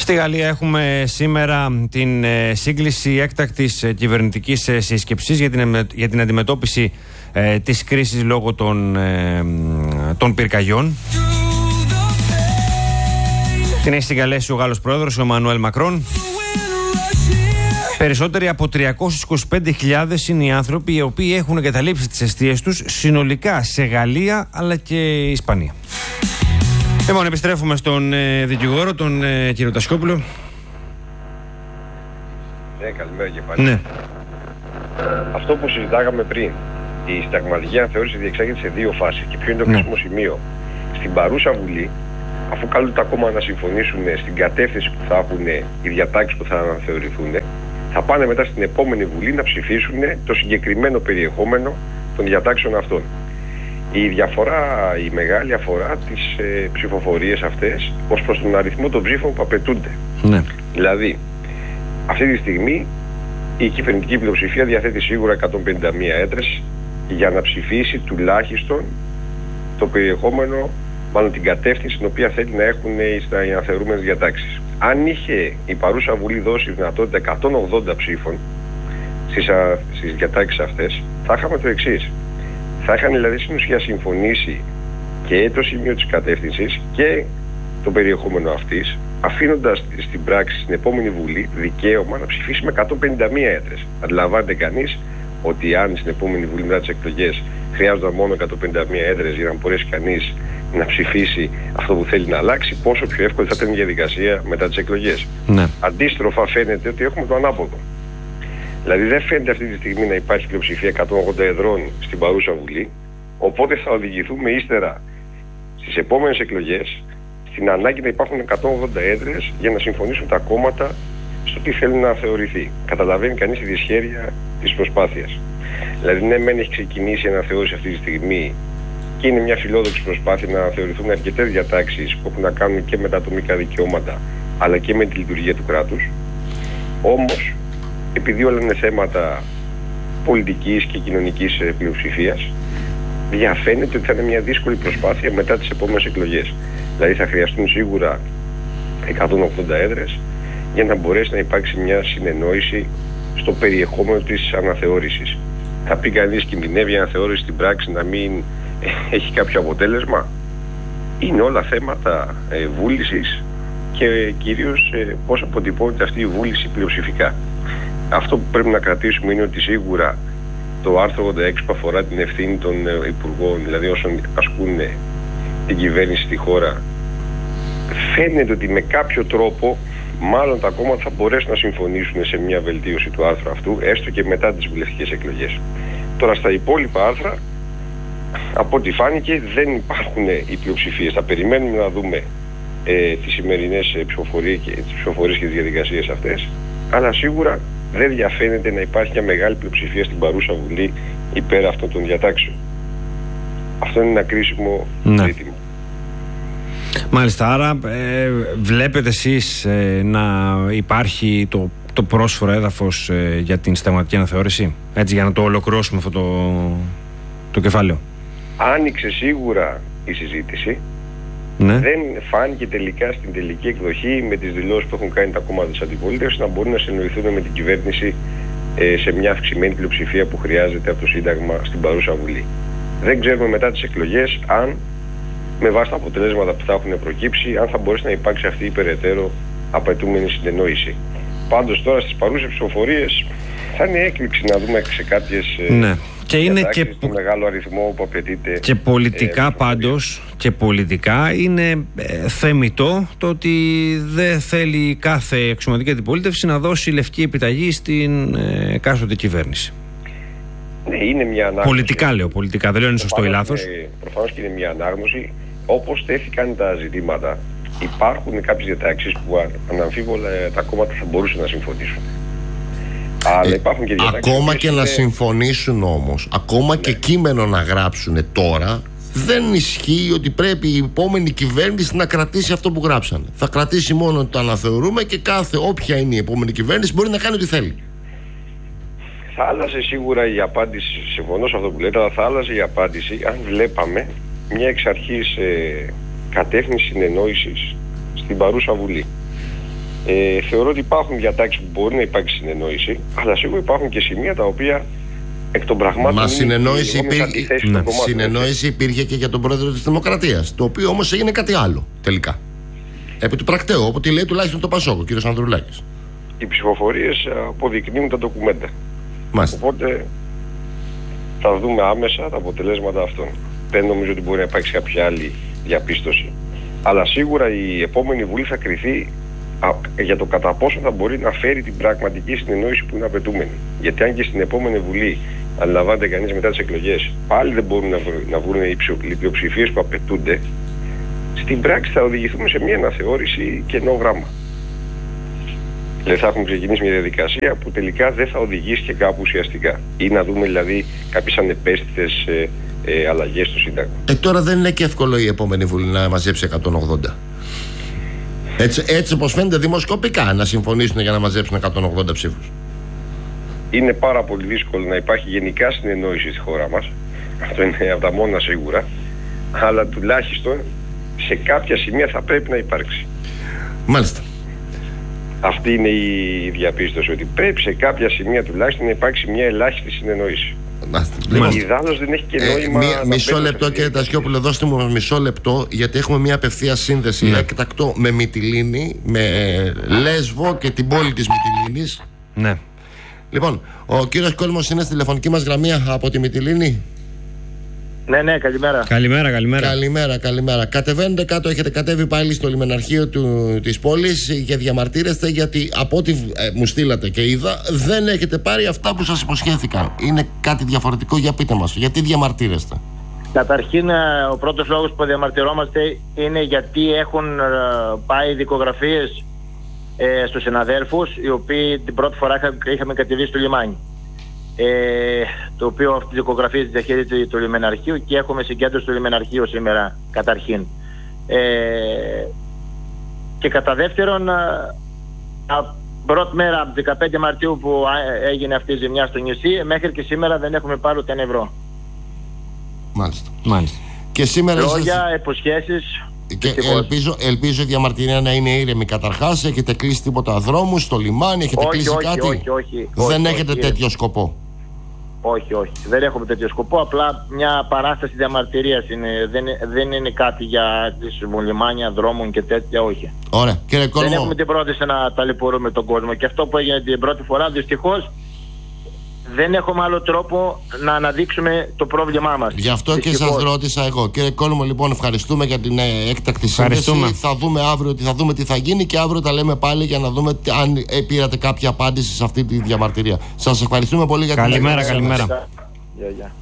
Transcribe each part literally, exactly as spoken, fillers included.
Στη Γαλλία έχουμε σήμερα την ε, σύγκληση έκτακτης ε, κυβερνητικής ε, σύσκεψης για την, για την αντιμετώπιση ε, της κρίσης λόγω των, ε, των πυρκαγιών. Την έχει συγκαλέσει ο Γάλλος πρόεδρος, ο Εμμανουέλ Μακρόν. Περισσότεροι από τριακόσιες είκοσι πέντε χιλιάδες είναι οι άνθρωποι οι οποίοι έχουν εγκαταλείψει τις εστίες τους συνολικά σε Γαλλία αλλά και Ισπανία. Λοιπόν, επιστρέφουμε στον ε, δικηγόρο, τον ε, κύριο Τασιόπουλο. Ναι, καλημέρα και πάλι. Ναι. Αυτό που συζητάγαμε πριν, η συνταγματική αναθεώρηση διεξάγεται σε δύο φάσεις. Και ποιο είναι το κρίσιμο ναι. σημείο? Στην παρούσα Βουλή, αφού καλούν τα κόμματα να συμφωνήσουν στην κατεύθυνση που θα έχουν οι διατάξεις που θα αναθεωρηθούν, θα πάνε μετά στην επόμενη Βουλή να ψηφίσουν το συγκεκριμένο περιεχόμενο των διατάξεων αυτών. Η διαφορά, η μεγάλη αφορά τις ε, ψηφοφορίες αυτές ως προς τον αριθμό των ψήφων που απαιτούνται. Ναι. Δηλαδή, αυτή τη στιγμή η κυβερνητική πλειοψηφία διαθέτει σίγουρα εκατόν πενήντα μία έδρες για να ψηφίσει τουλάχιστον το περιεχόμενο, μάλλον την κατεύθυνση στην οποία θέλει να έχουν οι αναθεωρούμενες διατάξεις. Αν είχε η παρούσα Βουλή δώσει δυνατότητα εκατόν ογδόντα ψήφων στις, α, στις διατάξεις αυτές, θα είχαμε το εξής. Θα είχαν δηλαδή στην ουσία συμφωνήσει και το σημείο της κατεύθυνσης και το περιεχόμενο αυτής, αφήνοντας στην πράξη στην επόμενη Βουλή δικαίωμα να ψηφίσει με εκατόν πενήντα μία έδρες. Αντιλαμβάνεται κανείς ότι αν στην επόμενη Βουλή μετά τις εκλογές χρειάζονταν μόνο εκατόν πενήντα μία έδρες για να μπορέσει κανείς να ψηφίσει αυτό που θέλει να αλλάξει, πόσο πιο εύκολη θα ήταν η διαδικασία μετά τις εκλογές. Ναι. Αντίστροφα φαίνεται ότι έχουμε το ανάποδο. Δηλαδή δεν φαίνεται αυτή τη στιγμή να υπάρχει πλειοψηφία εκατόν ογδόντα εδρών στην παρούσα Βουλή, οπότε θα οδηγηθούμε ύστερα στις επόμενες εκλογές στην ανάγκη να υπάρχουν εκατόν ογδόντα έδρες για να συμφωνήσουν τα κόμματα στο τι θέλουν να θεωρηθεί. Καταλαβαίνει κανείς τη δυσχέρεια της προσπάθειας. Δηλαδή ναι, μεν έχει ξεκινήσει η αναθεώρηση αυτή τη στιγμή και είναι μια φιλόδοξη προσπάθεια να θεωρηθούν αρκετές διατάξεις που έχουν να κάνουν και με τα ατομικά δικαιώματα αλλά και με τη λειτουργία του κράτους. Όμως, επειδή όλα είναι θέματα πολιτικής και κοινωνικής πλειοψηφίας, διαφαίνεται ότι θα είναι μια δύσκολη προσπάθεια μετά τις επόμενες εκλογές. Δηλαδή θα χρειαστούν σίγουρα εκατόν ογδόντα έδρες για να μπορέσει να υπάρξει μια συνεννόηση στο περιεχόμενο της αναθεώρησης. Θα πει κανείς, κινδυνεύει η αναθεώρηση στην πράξη να μην έχει κάποιο αποτέλεσμα? Είναι όλα θέματα ε, βούλησης και κυρίως ε, πώς αποτυπώνεται αυτή η βούληση πλειοψηφικά. Αυτό που πρέπει να κρατήσουμε είναι ότι σίγουρα το άρθρο ογδόντα έξι που αφορά την ευθύνη των ε, υπουργών, δηλαδή όσων ασκούν ε, την κυβέρνηση στη χώρα, φαίνεται ότι με κάποιο τρόπο μάλλον τα κόμματα θα μπορέσουν να συμφωνήσουν σε μια βελτίωση του άρθρου αυτού, έστω και μετά τις βουλευτικές εκλογές. Τώρα στα υπόλοιπα άρθρα, από ό,τι φάνηκε, δεν υπάρχουν οι πλειοψηφίες. Θα περιμένουμε να δούμε ε, τις σημερινές ε, ψηφοφορίες και τις ψηφοφορίες και τις διαδικασίες αυτές, αλλά σίγουρα δεν διαφαίνεται να υπάρχει μια μεγάλη πλειοψηφία στην παρούσα Βουλή υπέρ αυτών των διατάξεων. Αυτό είναι ένα κρίσιμο ναι. ζήτημα. Μάλιστα, άρα ε, βλέπετε εσείς ε, να υπάρχει το, το πρόσφορο έδαφος ε, για την συνταγματική αναθεώρηση, έτσι, για να το ολοκληρώσουμε αυτό το, το κεφάλαιο? Άνοιξε σίγουρα η συζήτηση. Ναι. Δεν φάνηκε τελικά στην τελική εκδοχή με τις δηλώσεις που έχουν κάνει τα κόμματα της αντιπολίτευσης να μπορούν να συνοηθούν με την κυβέρνηση ε, σε μια αυξημένη πλειοψηφία που χρειάζεται από το Σύνταγμα στην παρούσα Βουλή. Δεν ξέρουμε μετά τις εκλογές αν, με βάση τα αποτελέσματα που θα έχουν προκύψει, αν θα μπορέσει να υπάρξει αυτή η περαιτέρω απαιτούμενη συνεννόηση. Πάντως τώρα στις παρούσες ψηφοφορίες θα είναι έκπληξη να δούμε σε κάποιες ναι. και είναι και το μεγάλο αριθμό που απαιτείται. Και πολιτικά ε, πάντως και πολιτικά είναι ε, θεμιτό το ότι δεν θέλει κάθε εξωματική αντιπολίτευση να δώσει λευκή επιταγή στην ε, εκάστοτε κυβέρνηση. Ναι, είναι μια ανάγνωση. Πολιτικά λέω, πολιτικά, δεν λέω είναι σωστό ή λάθος. Προφανώς και είναι μια ανάγνωση. Όπως τέθηκαν τα ζητήματα, υπάρχουν κάποιες διατάξεις που αναμφίβολα τα κόμματα θα μπορούσαν να συμφωνήσουν. Αλλά υπάρχουν και διατάξεις. Ακόμα και είναι... να συμφωνήσουν όμως, ακόμα ναι. και κείμενο να γράψουν τώρα, δεν ισχύει ότι πρέπει η επόμενη κυβέρνηση να κρατήσει αυτό που γράψανε. Θα κρατήσει μόνο το αναθεωρούμε και κάθε όποια είναι η επόμενη κυβέρνηση μπορεί να κάνει ό,τι θέλει. Θα άλλαζε σίγουρα η απάντηση, συμφωνώ σε αυτό που λέτε, αλλά θα άλλαζε η απάντηση αν βλέπαμε μια εξ αρχής ε, κατεύθυνση συνεννόησης στην παρούσα Βουλή. Ε, θεωρώ ότι υπάρχουν διατάξεις που μπορεί να υπάρξει συνεννόηση, αλλά σίγουρα υπάρχουν και σημεία τα οποία εκ των πραγμάτων. Μα συνεννόηση, υπήρ... ναι. συνεννόηση υπήρχε και για τον πρόεδρο της Δημοκρατίας, το οποίο όμως έγινε κάτι άλλο τελικά. Επί του πρακτέου, όπως λέει τουλάχιστον το Πασόκο, κύριος Ανδρουλάκης. Οι ψηφοφορίες αποδεικνύουν τα ντοκουμέντα. Μάλιστα. Οπότε θα δούμε άμεσα τα αποτελέσματα αυτών. Δεν νομίζω ότι μπορεί να υπάρξει κάποια άλλη διαπίστωση. Αλλά σίγουρα η επόμενη Βουλή θα κριθεί για το κατά πόσο θα μπορεί να φέρει την πραγματική συνεννόηση που είναι απαιτούμενη. Γιατί αν και στην επόμενη Βουλή, αντιλαμβάνεται κανείς μετά τις εκλογές, πάλι δεν μπορούν να, βρουν, να βρουν οι πλειοψηφίες που απαιτούνται, στην πράξη θα οδηγηθούμε σε μια αναθεώρηση κενό γράμμα. Δηλαδή θα έχουμε ξεκινήσει μια διαδικασία που τελικά δεν θα οδηγήσει και κάπου ουσιαστικά. Ή να δούμε δηλαδή κάποιες ανεπαίσθητες ε, ε, αλλαγές στο Σύνταγμα. Ε, τώρα δεν είναι και εύκολο η επόμενη Βουλή να μαζέψει εκατόν ογδόντα. Έτσι, έτσι όπως φαίνεται δημοσκοπικά να συμφωνήσουν για να μαζέψουν εκατόν ογδόντα ψήφους. Είναι πάρα πολύ δύσκολο να υπάρχει γενικά συνεννόηση στη χώρα μας. Αυτό είναι από τα μόνα σίγουρα. Αλλά τουλάχιστον σε κάποια σημεία θα πρέπει να υπάρξει. Μάλιστα. Αυτή είναι η διαπίστωση, ότι πρέπει σε κάποια σημεία τουλάχιστον να υπάρξει μια ελάχιστη συνεννόηση. Ιδάλλως δεν έχει και νόημα. Ε, μισό λεπτό κύριε Τασιόπουλε, δώστε μου μισό λεπτό, γιατί έχουμε μια απευθεία σύνδεση ναι. έκτακτο με Μυτιλήνη, με ε, Λέσβο και την πόλη της Μυτιλήνης. Ναι. Λοιπόν, ο κύριος Κόλμος είναι στη τηλεφωνική μας γραμμή από τη Μυτιλήνη. Ναι, ναι, καλημέρα. Καλημέρα, καλημέρα. Καλημέρα, καλημέρα. Κατεβαίνετε κάτω, έχετε κατέβει πάλι στο λιμεναρχείο του, της πόλης και διαμαρτύρεστε γιατί από ό,τι ε, μου στείλατε και είδα δεν έχετε πάρει αυτά που σας υποσχέθηκαν. Είναι κάτι διαφορετικό, για πείτε μας, γιατί διαμαρτύρεστε? Καταρχήν, ο πρώτος λόγος που διαμαρτυρόμαστε είναι γιατί έχουν πάει δικογραφίες ε, στους συναδέλφους, οι οποίοι την πρώτη φορά είχαμε κατεβεί στο λιμάνι. Ε, το οποίο αυτή τη δικογραφία τη διαχείριζε το λιμεναρχείο και έχουμε συγκέντρωση στο λιμεναρχείο σήμερα καταρχήν. Ε, και κατά δεύτερον, από πρώτη μέρα από δεκαπέντε Μαρτίου που έγινε αυτή η ζημιά στο νησί, μέχρι και σήμερα δεν έχουμε πάρει ούτε ένα ευρώ. Μάλιστα. Μάλιστα. Και σήμερα λόγια, είσαστε... υποσχέσεις. Και ελπίζω, ελπίζω η διαμαρτυρία να είναι ήρεμη καταρχάς. Έχετε κλείσει τίποτα δρόμους στο λιμάνι, έχετε όχι, κλείσει όχι, κάτι? Όχι, όχι, δεν όχι, έχετε όχι, τέτοιο σκοπό? Όχι, όχι. Δεν έχουμε τέτοιο σκοπό. Απλά μια παράσταση διαμαρτυρίας είναι. Δεν, δεν είναι κάτι για τις λιμάνια δρόμων και τέτοια, όχι. Ωραία. Κύριε Κόλμο, δεν έχουμε την πρόθεση να ταλαιπωρούμε τον κόσμο. Και αυτό που έγινε την πρώτη φορά, δυστυχώς, δεν έχουμε άλλο τρόπο να αναδείξουμε το πρόβλημά μας. Γι' αυτό δυστυχώς. Και σας ρώτησα εγώ. Κύριε Κόλμο, λοιπόν, ευχαριστούμε για την ε, έκτακτη σύνδεση. Θα δούμε αύριο τι θα δούμε τι θα γίνει και αύριο τα λέμε πάλι για να δούμε αν ε, πήρατε κάποια απάντηση σε αυτή τη διαμαρτυρία. Σας ευχαριστούμε πολύ για την καλημέρα, καλημέρα. Yeah, yeah.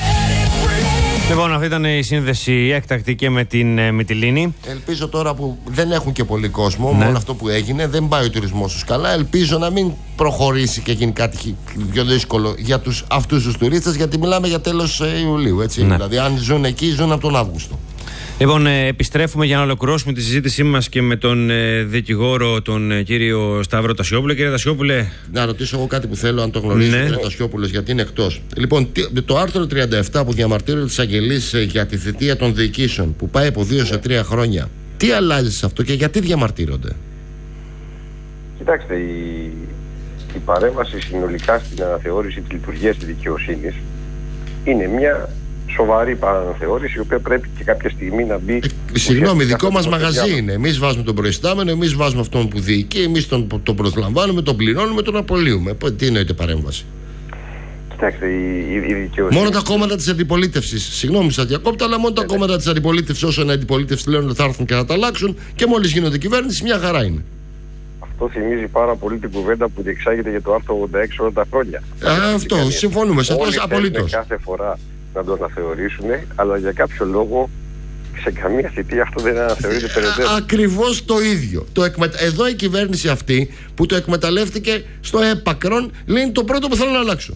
Λοιπόν, αυτή ήταν η σύνδεση έκτακτη και με την ε, Μυτιλήνη. Ελπίζω τώρα που δεν έχουν και πολύ κόσμο, ναι. μόνο αυτό που έγινε, δεν πάει ο τουρισμός τους καλά. Ελπίζω να μην προχωρήσει και γίνει κάτι πιο δύσκολο για τους, αυτούς τους τουρίστες, γιατί μιλάμε για τέλος ε, Ιουλίου. Έτσι. Ναι. Δηλαδή, αν ζουν εκεί, ζουν από τον Αύγουστο. Λοιπόν, ε, επιστρέφουμε για να ολοκληρώσουμε τη συζήτησή μας και με τον ε, δικηγόρο, τον ε, κύριο Σταύρο Τασιόπουλο. Κύριε Τασιόπουλε. Να ρωτήσω εγώ κάτι που θέλω, αν το γνωρίζει, ναι. Κύριε Τασιόπουλος, γιατί είναι εκτός. Λοιπόν, το άρθρο τριάντα επτά που διαμαρτύρεται της Αγγελής για τη θητεία των διοικήσεων, που πάει από δύο σε τρία χρόνια, τι αλλάζει σε αυτό και γιατί διαμαρτύρονται? Κοιτάξτε, η, η παρέμβαση συνολικά στην αναθεώρηση της λειτουργίας της δικαιοσύνης είναι μια σοβαρή παραναθεώρηση, η οποία πρέπει και κάποια στιγμή να μπει. Ε, συγγνώμη, δικό μας μαγαζί είναι. Εμείς βάζουμε τον προϊστάμενο, εμείς βάζουμε αυτόν που διοικεί, εμείς τον, τον προσλαμβάνουμε, τον πληρώνουμε, τον απολύουμε. Τι εννοείται παρέμβαση? Κοιτάξτε, η, η, η δικαιοσύνη. Μόνο τα κόμματα της αντιπολίτευσης. Συγγνώμη, σας διακόπτω, αλλά μόνο τα ε, κόμματα της αντιπολίτευσης, όσο είναι αντιπολίτευση, λένε ότι θα έρθουν και θα τα αλλάξουν και μόλις γίνονται κυβέρνηση, μια χαρά είναι. Αυτό θυμίζει πάρα πολύ την κουβέντα που διεξάγεται για το άρθρο ογδόντα έξι όλα τα χρόνια. Α, αυτό, συμφωνούμε σε αυτό απολύτως. Κάθε φορά να το αναθεωρήσουν, αλλά για κάποιο λόγο σε καμία θητεία αυτό δεν αναθεωρείται περαιτέρω. Ακριβώς το ίδιο. Το εκμε... Εδώ η κυβέρνηση αυτή που το εκμεταλλεύτηκε στο έπακρον λέει το πρώτο που θέλω να αλλάξω.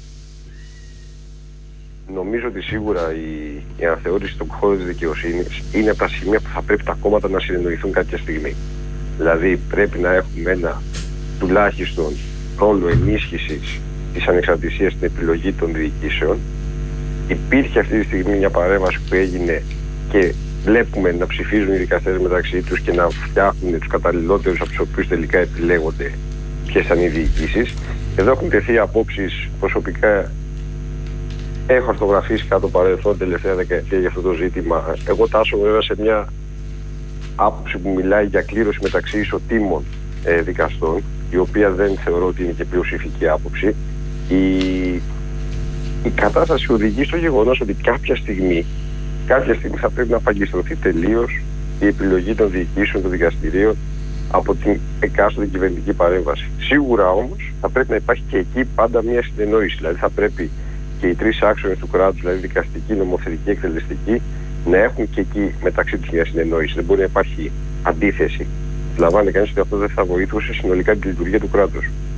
Νομίζω ότι σίγουρα η, η αναθεώρηση του χώρου της δικαιοσύνης είναι από τα σημεία που θα πρέπει τα κόμματα να συνεννοηθούν κάποια στιγμή. Δηλαδή πρέπει να έχουμε ένα τουλάχιστον ρόλο ενίσχυσης της ανεξαρτησίας στην επιλογή των διοικήσεων. Υπήρχε αυτή τη στιγμή μια παρέμβαση που έγινε και βλέπουμε να ψηφίζουν οι δικαστές μεταξύ τους και να φτιάχνουν τους καταλληλότερους από τους οποίους τελικά επιλέγονται ποιες θα είναι οι διοικήσεις. Εδώ έχουν τεθεί απόψεις. Προσωπικά έχω αυτογραφήσει κατά το παρελθόν τελευταία δεκαετία για αυτό το ζήτημα. Εγώ τάσω βέβαια σε μια άποψη που μιλάει για κλήρωση μεταξύ ισοτήμων ε, δικαστών, η οποία δεν θεωρώ ότι είναι και πλειοψηφική άποψη. Η, η κατάσταση οδηγεί στο γεγονός ότι κάποια στιγμή, κάποια στιγμή θα πρέπει να απαγκιστρωθεί τελείως η επιλογή των διοικήσεων των δικαστηρίων από την εκάστοτε κυβερνητική παρέμβαση. Σίγουρα όμως θα πρέπει να υπάρχει και εκεί πάντα μια συνεννόηση. Δηλαδή θα πρέπει και οι τρεις άξονες του κράτους, δηλαδή δικαστική, νομοθετική, εκτελεστική, να έχουν και εκεί μεταξύ τους μια συνεννόηση. Δεν μπορεί να υπάρχει αντίθεση. Λαμβάνει κανείς ότι αυτό δεν θα βοηθούσε συνολικά τη λειτουργία του κράτους.